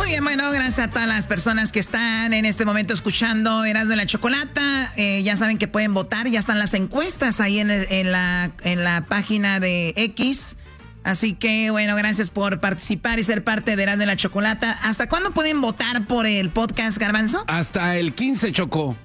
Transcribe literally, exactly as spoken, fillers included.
Muy bien, bueno, gracias a todas las personas que están en este momento escuchando Erasmo y la Chocolata. Eh, ya saben que pueden votar, ya están las encuestas ahí en, en, la, en la página de X. Así que, bueno, gracias por participar y ser parte de Erasmo y la Chocolata. ¿Hasta cuándo pueden votar por el podcast, Garbanzo? Hasta el quince, Choco.